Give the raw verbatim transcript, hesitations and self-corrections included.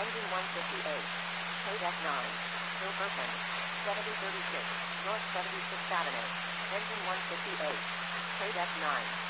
Engine one fifty-eight. Code F nine. Hilberton. seventy thirty-six. North seventy-sixth Avenue. Engine one fifty-eight. Code F nine.